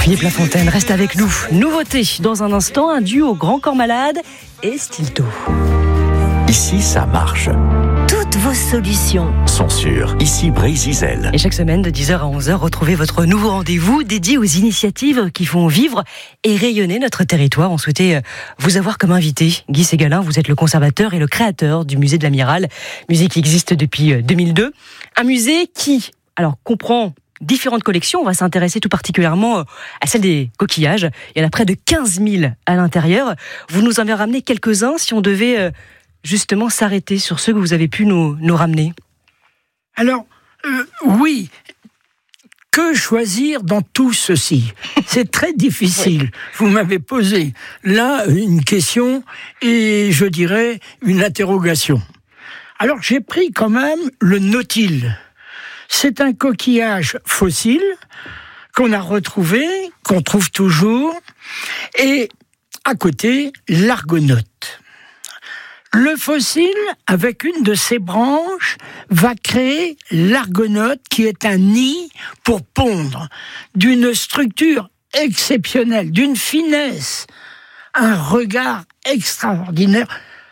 Philippe Lafontaine reste avec nous. Nouveauté dans un instant, un duo Grand Corps Malade et Stilto. Ici, ça marche. Toutes vos solutions Sont sûres. Ici, Brésil. Et chaque semaine de 10h à 11h, retrouvez votre nouveau rendez-vous dédié aux initiatives qui font vivre et rayonner notre territoire. On souhaitait vous avoir comme invité. Guy Ségalin, vous êtes le conservateur et le créateur du musée de l'Amiral, musée qui existe depuis 2002. Un musée qui, comprend différentes collections. On va s'intéresser tout particulièrement à celle des coquillages. Il y en a près de 15 000 à l'intérieur. Vous nous en avez ramené quelques-uns si on devait justement s'arrêter sur ceux que vous avez pu nous ramener. Alors, oui. Que choisir dans tout ceci ? C'est très difficile. Vous m'avez posé là une question et je dirais une interrogation. Alors, j'ai pris quand même le nautile. C'est un coquillage fossile qu'on a retrouvé, qu'on trouve toujours, et à côté, l'argonaute. Le fossile, avec une de ses branches, va créer l'argonaute qui est un nid pour pondre, d'une structure exceptionnelle, d'une finesse, un regard extraordinaire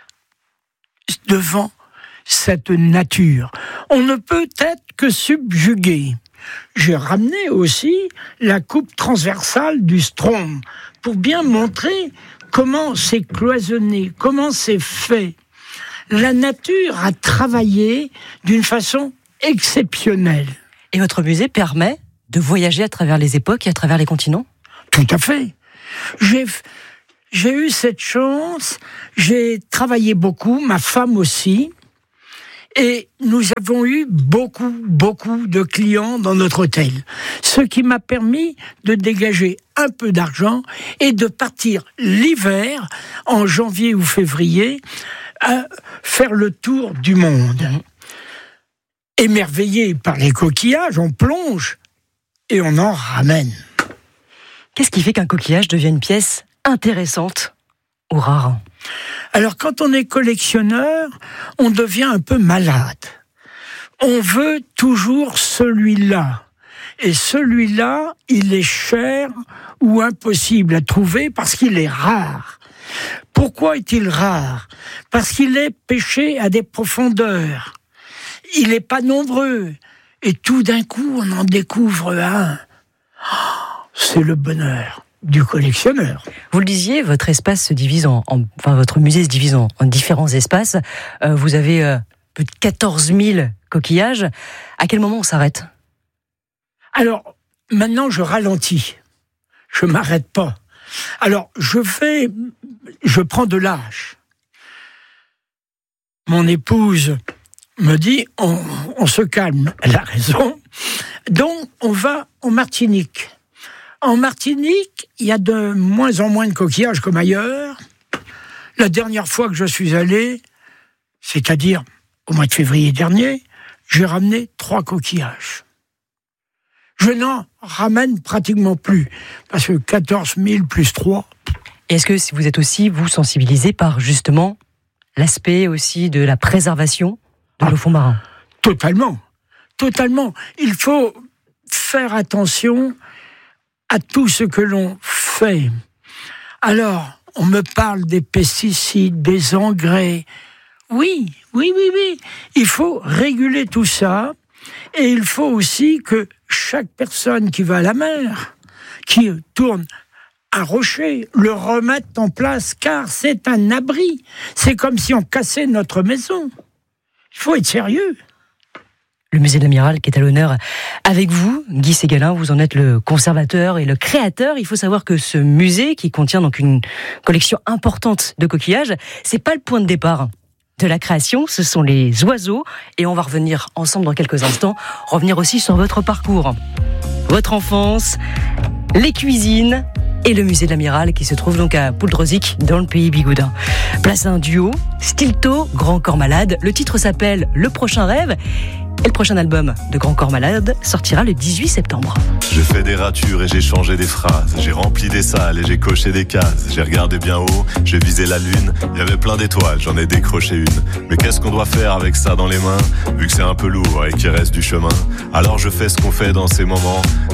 devant cette nature. On ne peut être que subjugué. J'ai ramené aussi la coupe transversale du Straume pour bien montrer comment c'est cloisonné, comment c'est fait. La nature a travaillé d'une façon exceptionnelle. Et votre musée permet de voyager à travers les époques et à travers les continents ? Tout à fait. J'ai eu cette chance, j'ai travaillé beaucoup, ma femme aussi, et nous avons eu beaucoup de clients dans notre hôtel. Ce qui m'a permis de dégager un peu d'argent et de partir l'hiver, en janvier ou février, à faire le tour du monde. Émerveillé par les coquillages, on plonge et on en ramène. Qu'est-ce qui fait qu'un coquillage devient une pièce intéressante ou rare ? Alors, quand on est collectionneur, on devient un peu malade. On veut toujours celui-là. Et celui-là, il est cher ou impossible à trouver parce qu'il est rare. Pourquoi est-il rare ? Parce qu'il est pêché à des profondeurs. Il n'est pas nombreux. Et tout d'un coup, on en découvre un. C'est le bonheur du collectionneur. Vous le disiez, votre espace se divise votre musée se divise en différents espaces. Vous avez plus de 14 000 coquillages. À quel moment on s'arrête ? Alors, maintenant, je ralentis. Je m'arrête pas. Alors, je prends de l'âge. Mon épouse me dit, on se calme. Elle a raison. Donc, on va en Martinique. En Martinique, il y a de moins en moins de coquillages comme ailleurs. La dernière fois que je suis allé, c'est-à-dire au mois de février dernier, j'ai ramené 3 coquillages. Je n'en ramène pratiquement plus, parce que 14 000 plus 3... Est-ce que vous êtes aussi, vous, sensibilisé par justement l'aspect aussi de la préservation de nos fonds marins ? Totalement. Il faut faire attention à tout ce que l'on fait. Alors, on me parle des pesticides, des engrais. Oui. Il faut réguler tout ça. Et il faut aussi que chaque personne qui va à la mer, qui tourne un rocher, le remette en place, car c'est un abri. C'est comme si on cassait notre maison. Il faut être sérieux. Le musée de l'Amiral qui est à l'honneur avec vous, Guy Ségalin, vous en êtes le conservateur et le créateur. Il faut savoir que ce musée, qui contient donc une collection importante de coquillages, c'est pas le point de départ de la création, ce sont les oiseaux. Et on va revenir ensemble dans quelques instants, revenir aussi sur votre parcours, votre enfance, les cuisines et le musée de l'Amiral qui se trouve donc à Pouldreuzic dans le pays bigoudin. Place à un duo, Stilto, Grand Corps Malade. Le titre s'appelle Le Prochain Rêve. Et le prochain album de Grand Corps Malade sortira le 18 septembre. J'ai fait des ratures et j'ai changé des phrases. J'ai rempli des salles et j'ai coché des cases. J'ai regardé bien haut, j'ai visé la lune. Il y avait plein d'étoiles, j'en ai décroché une. Mais qu'est-ce qu'on doit faire avec ça dans les mains, vu que c'est un peu lourd et qu'il reste du chemin? Alors je fais ce qu'on fait dans ces moments.